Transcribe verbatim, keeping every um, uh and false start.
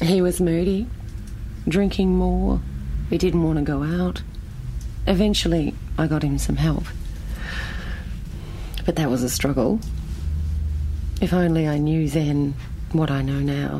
He was moody, drinking more. He didn't want to go out. Eventually, I got him some help. But that was a struggle. If only I knew then what I know now.